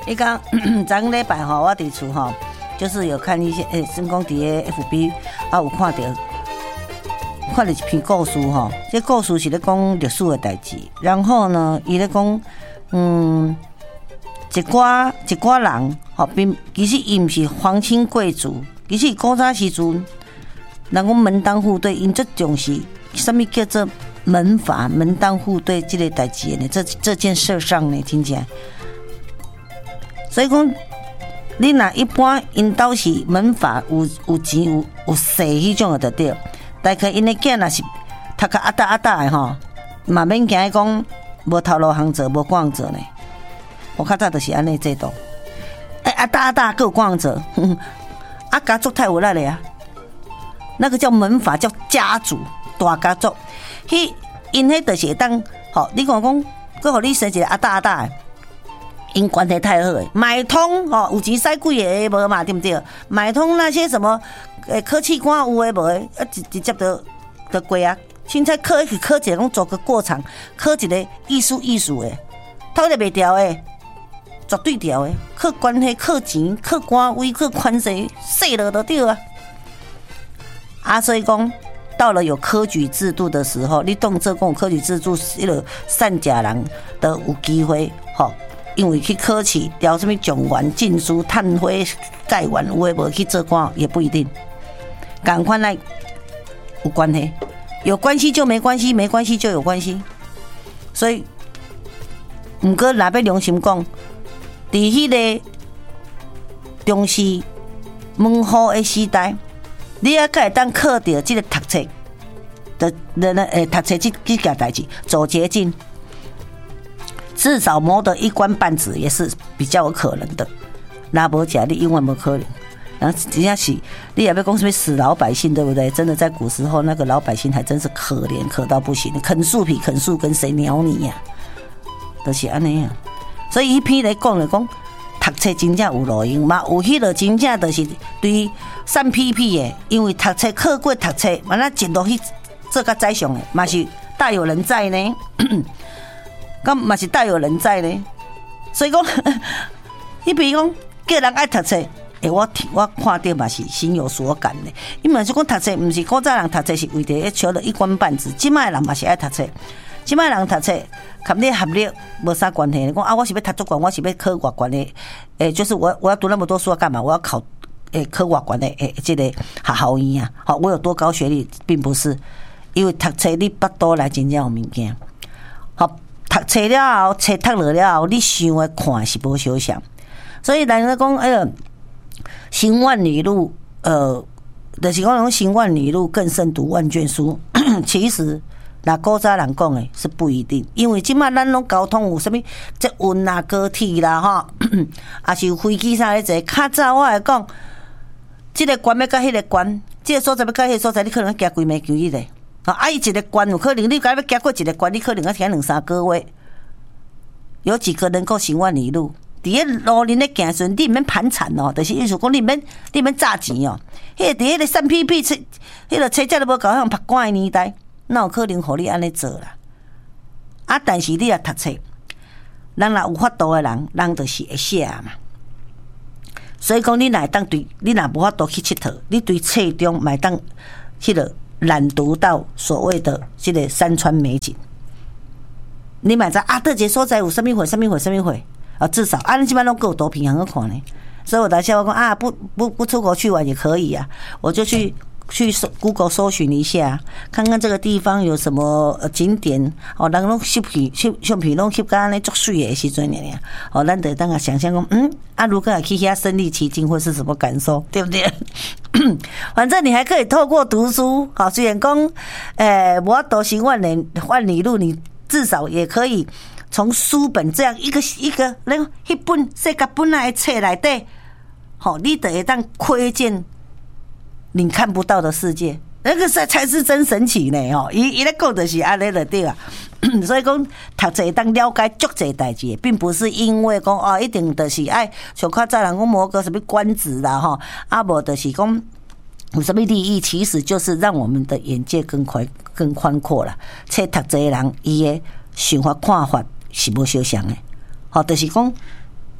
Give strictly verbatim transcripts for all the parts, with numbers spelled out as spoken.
你讲昨礼拜吼，我伫厝吼，就是有看一些诶，成功伫个 F B 啊，有看到看到一篇故事吼。这故事是咧讲历史的代志，然后呢，伊咧讲，嗯，一寡一寡人吼，并其实伊毋是皇亲贵族，其实古早时阵，人讲门当户对，因最重视什么叫做门阀门当户对这个代志呢？这这件事上呢，听起来。所以讲，你若一般因兜是门阀有有钱有有势迄种就对，大概因的囝若是读较阿达阿达的吼，嘛免惊讲无头路通做，无官做呢。我较早就是安尼制度，哎阿达阿达够官做，啊家族太有力了啊，那个叫门阀，叫家族大家族，迄因迄就是会当吼，你讲讲，佮互你生一个阿达阿达的。因关系太好诶，买通哦，有钱使几个无嘛，对不对？买通那些什么诶科技馆有诶无诶，啊直直接就就过啊。凊彩考去考一个，讲做个过场，考一个艺术艺术诶，偷得袂掉诶，绝对掉诶。靠关系、靠钱、靠官位、靠权势，细了就对啊。啊，所以讲到了有科举制度的时候，你动这讲科举制度，迄个善假人都有机会吼。因为去考试调什么状元、进士、探花、解元，有诶无去做官也不一定。赶快来有关系，有关系就没关系，没关系就有关系。所以，毋过若要良心讲，伫迄个中视门户诶时代，你也该当考到这个读册的人诶，读册这这件代志，走捷径。至少谋得一官半职也是比较有可能的。那无假你永远无可能。然后人家是你也别讲什么死老百姓，对不对？真的在古时候，那个老百姓还真是可怜可到不行，啃树皮啃树根，谁鸟你呀、啊？就是安尼啊。所以一篇来讲来讲，读册真正有路用嘛，有迄个真正就是对散屁屁的，因为读册考过读册，完了进落去做甲宰相的，嘛是大有人在呢。咁嘛是大有人在呢，所以讲，你比如讲叫人爱读册，诶，我我看到嘛是心有所感的。因为是讲读册，唔是古早人读册是为着求了一官半职，今卖人嘛是爱读册，今卖人读册，跟你学历无啥关系。讲啊，我是要读足官，我是要考外关的，诶，就是我我要读那么多书要干嘛？我要考诶考外关的诶这个学校院啊，好，我有多高学历，并不是，因为读册你巴肚来真正有物件，好。读册了后，册读落了后，你想的看是无相像，所以人家讲，哎呀，行万里路，呃，就是讲行万里路更胜读万卷书。其实，那古早人讲的是不一定，因为即摆咱拢交通有啥物，即运啦、高铁啦，吼，也是有飞机啥咧坐。较早我来讲，即、這个关要甲迄个关，即、這个所在要甲迄个所在，你可能行几暝球日咧。啊！伊一个关有可能，你甲要行过一个关，你可能要行两三个月。有几个能够行万里路？伫个路林咧行时，你免盘缠哦，就是意思讲你免你免诈钱哦。迄个伫迄个散屁屁，迄个车价都无够，像拍官的年代，哪有可能互你安尼做啦？啊！但是你也读册，人若有法度的人，人就是会写嘛。所以讲，你若当对，你若无法度去佚佗，你对册中买当迄个。览读到所谓的这个山川美景，你买在啊，这节所在有什么会、什么会、什么会啊？至少啊，你基本上都够多平衡看呢。所以我在笑我讲啊，不不不出国去玩也可以啊，我就去去 Google 搜寻一下，看看这个地方有什么景点哦，人拢翕片翕相片拢翕甲安尼足水的时阵呢，哦，咱得当个想象讲，嗯啊，如果去遐身临其境会是什么感受，对不对？反正你还可以透过读书，好，虽然讲，诶，我都行万里万里路，你至少也可以从书本这样一个一个那一本世界本来的册内底，好，你得会当窥见你看不到的世界，那个才才是真神奇呢！吼，伊伊咧讲的是安尼就对啊。所以讲读册当了解足侪代志，并不是因为讲哦，一定就是爱像较早人讲某个什么官职啦吼，啊无就是讲有什么利益，其实就是让我们的眼界更宽更宽阔啦。册读侪人伊的想法看法是无相像的，好，就是讲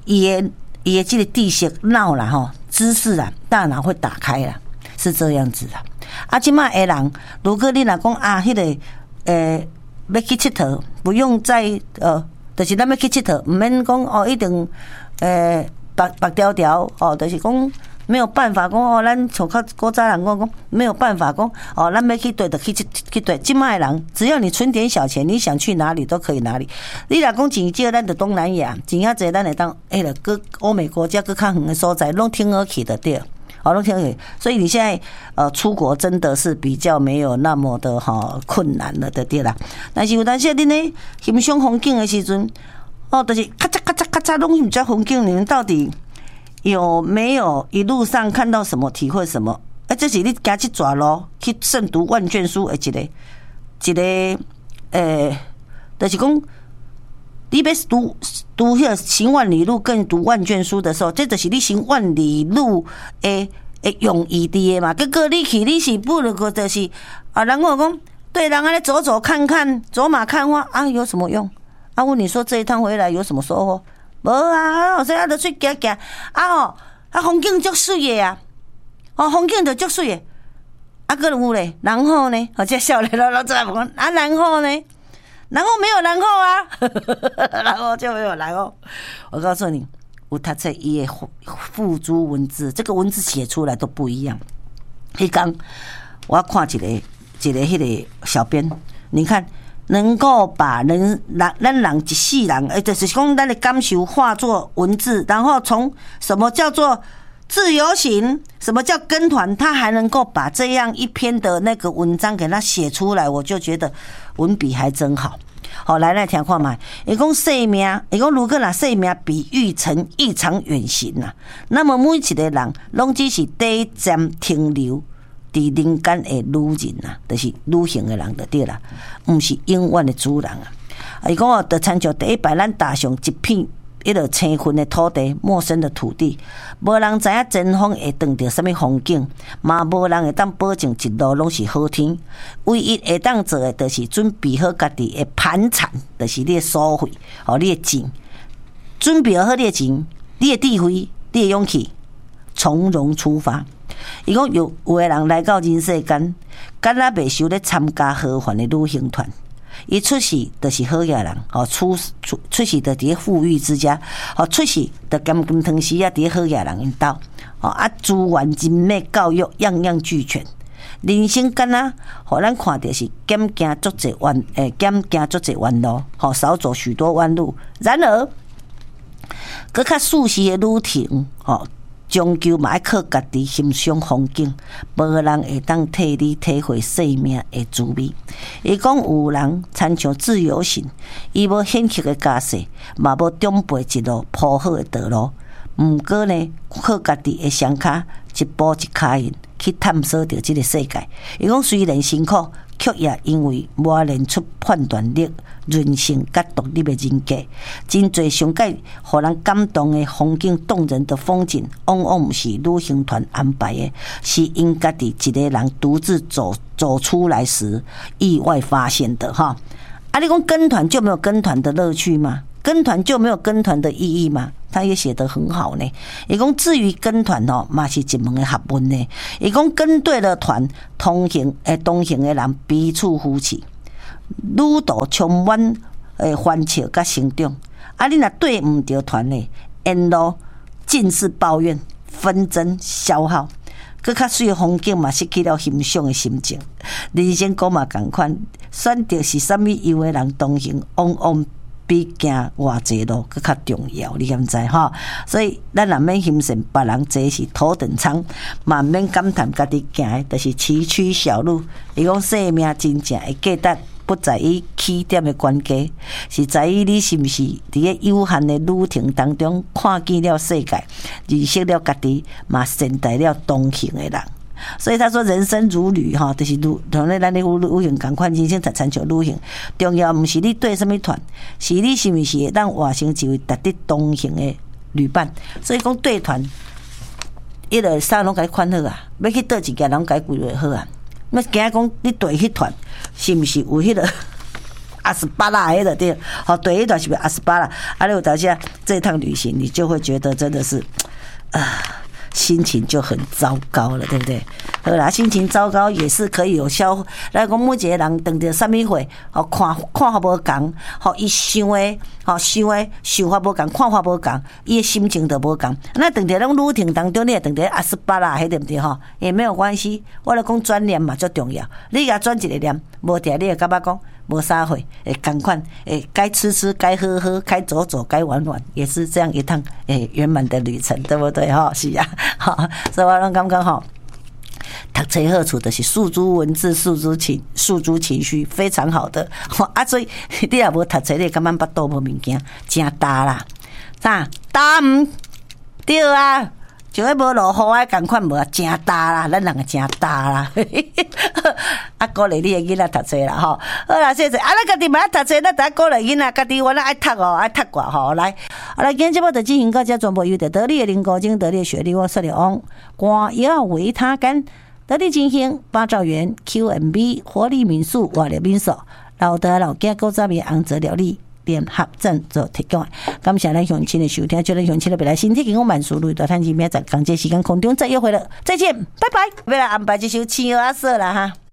伊的伊的这个地势脑啦吼，知识啊，大脑会打开啦，是这样子的。啊，即卖的人，如果你若讲啊，迄、那个诶、呃、要去佚佗，不用再呃，就是咱要去佚佗，毋免讲哦，一定诶白白条条哦，就是讲。没有办法讲哦，咱像较古早人讲讲没有办法讲哦，咱要去对的去去对。今卖人只要你存点小钱，你想去哪里都可以哪里。你若讲钱少，咱就东南亚，钱遐济咱会当哎了，各欧美国家各较远的所在，拢听而去的对。哦，拢听而去。所以你现在呃出国真的是比较没有那么的哈困难了的对啦。但是有当时恁咧欣赏风景的时阵，哦，就是咔嚓咔嚓咔嚓拢是叫风景，你们到底？有没有一路上看到什么体会什么？哎、欸，这是你行去抓咯，去胜读万卷书的一个一个诶、欸，就是讲你要读读迄个行万里路，更读万卷书的时候，这就是你行万里路诶诶用意的嘛。结果你去你是不如个就是啊，然后讲对，人安尼走走看看，走马看花啊，有什么用？啊，问你说这一趟回来有什么收获？无啊，所以啊，就出行行啊吼，啊风景足水的啊，哦风景就足水的，啊个有咧，然后呢，我这笑咧，老老在问啊，然后呢，然后没有然后啊，然后就没有然后。我告诉你，有读册伊的付诸文字，这个文字写出来都不一样。迄天我看一个一个迄个小编，你看。能够把人人咱人一世人，哎，就是讲咱的感受化作文字，然后从什么叫做自由行，什么叫跟团，他还能够把这样一篇的那个文章给他写出来，我就觉得文笔还真好。好，来来听看嘛。伊讲生命，伊讲如果拿生命比喻成一场远行呐，那么每一个人拢只是第一站停留。伫人间的旅人啊，就是旅行的人就对啦，毋是永远的主人啊。伊讲哦，就参照第一摆咱踏上一片迄落青云的土地，陌生的土地，无人知影前方会撞到什么风景，嘛无人会当保证一路拢是好天。唯一会当做的，就是准备好家己的盘缠，就是你的所费，哦，你的钱，准备好你的钱，你的智慧，你的勇气，从容出发。伊讲有有个人来到人世间，敢若未受咧参加豪华的旅行团。伊出世就是好野人，吼出出出世就伫富裕之家，吼出世就甘甘汤匙啊伫好野人因兜，吼啊资源、人脉、教育样样俱全。人生敢若互咱看到是减行足侪弯，诶减行足侪弯路，吼少走许多弯路。然而，搁较舒适的旅程，吼。终究嘛爱靠家己欣赏风景，无人会当替你体会生命的滋味。伊讲有人参像自由行，伊无显赫的驾驶，嘛无准备一路铺好的道路，毋过呢，靠家己的双脚一步一脚印去探索着这个世界。伊讲虽然辛苦，却也因为磨练出判断力、人性甲独立的人格。真侪上界互人感动的风景、动人的风景，往往不是旅行团安排的，是因家己一个人独自走走出来时意外发现的哈。啊，你讲跟团就没有跟团的乐趣吗？跟团就没有跟团的意义吗？他也写得很好呢。伊讲至于跟团哦，嘛是一门的学问呢。伊讲跟对了团，同行诶，同行的人彼此扶持，旅途充满诶欢笑甲成长。啊，你若对唔着团呢，沿路尽是抱怨、纷争、消耗，佮较水的风景嘛失去了欣赏的心情。人生讲嘛共款，选择是啥物样的人同行，往往比行偌济路更较重要，你敢知哈？所以咱若免欣赏别人这是头等舱，嘛免感叹家己行的，就是崎岖小路。伊讲生命真正会价值，不在于起点的关键，是在于你是不是伫个有限的旅程当中看见了世界，认识了家己，嘛善待了同行的人。所以他说人生如旅哈，就是旅同咧咱咧旅行共款，人生才参照旅行。重要毋是你对什么团，是你是毋是会当完成一位值得同行的旅伴。所以讲对团，伊个啥拢甲你款好啊，要去倒一家拢甲你规划好啊。那今仔讲你对迄团，是毋是有迄、那个阿斯巴拉的对，好对一段是不是阿斯巴拉？阿六大家这趟旅行，你就会觉得真的是啊。心情就很糟糕了，对不对？好啦，心情糟糕也是可以有消。来讲，每一个人等着什么会，哦，看看法无共，吼，伊想的，吼想的想法无共，看法无共，伊的心情都无共。那等着咱旅程当中，你也等着阿斯巴拉，对不对？吼，也没有关系。我来讲转念嘛，最重要。你甲转一个念，无定你会感觉讲无啥会，诶，同款，诶，该吃吃，该喝喝，该走走，该玩玩，也是这样一趟诶圆满的旅程，对不对？哈，是啊。好，所以我拢感觉吼，读册好处的是诉诸文字、诉诸情、诉诸情绪，非常好的。啊，所以你也无读册，你感觉巴肚无物件，真大啦，啥大唔对啊？就迄无落雨啊，共款无啊，真大啦，咱人个真大啦。啊，鼓励你个囡仔读册啦，吼。好啦，谢谢。啊，咱家己嘛读册，咱大家鼓励囡仔，家己原来爱读哦，爱读过吼。来，啊来，今日节目就进行到这，全部由得力的林国精、得力的雪莉，我说了翁，光要为他干，得力进行八兆元 Q M B 活力民宿瓦力民宿，老德老家古早味红泽料理。联合赞助提供，感谢咱乡亲的收听，祝咱乡亲的未来身体健康万事如意，大探钱明仔载港节时间空中再约会了，再见，拜拜。为了安排这首青蛙色了哈。